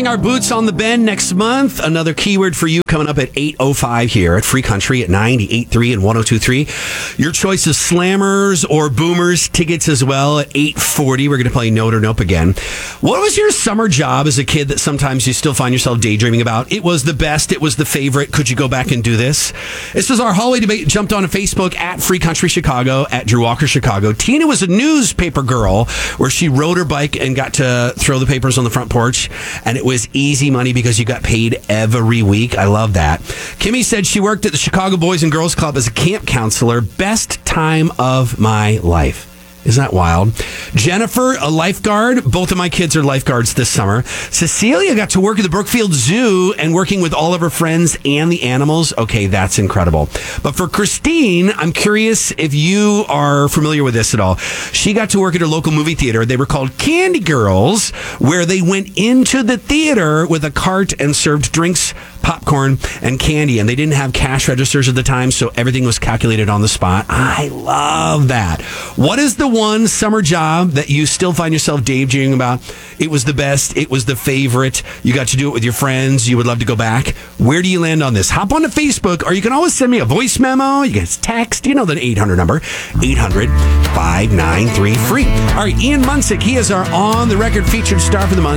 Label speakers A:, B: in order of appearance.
A: our boots on the bend next month. Another keyword for you coming up at 8:05 here at Free Country at 98.3 and 102.3. Your choice is Slammers or Boomers tickets as well at 8:40. We're going to play Note or Nope again. What was your summer job as a kid that sometimes you still find yourself daydreaming about? It was the best. It was the favorite. Could you go back and do this? This was our hallway debate. Jumped on Facebook at Free Country Chicago, at Drew Walker Chicago. Tina was a newspaper girl where she rode her bike and got to throw the papers on the front porch. And it was easy money because you got paid every week. I love that. Kimmy said she worked at the Chicago Boys and Girls Club as a camp counselor. Best time of my life. Isn't that wild? Jennifer, a lifeguard. Both of my kids are lifeguards this summer. Cecilia got to work at the Brookfield Zoo and working with all of her friends and the animals. Okay, that's incredible. But for Christine, I'm curious if you are familiar with this at all. She got to work at her local movie theater. They were called Candy Girls, where they went into the theater with a cart and served drinks, popcorn, and candy. And they didn't have cash registers at the time, so everything was calculated on the spot. I love that. What is the one summer job that you still find yourself daydreaming about? It was the best. It was the favorite. You got to do it with your friends. You would love to go back. Where do you land on this? Hop onto Facebook, or you can always send me a voice memo. You can text. You know the 800 number, 800-593-FREE. All right, Ian Munsick, he is our on-the-record featured star for the month.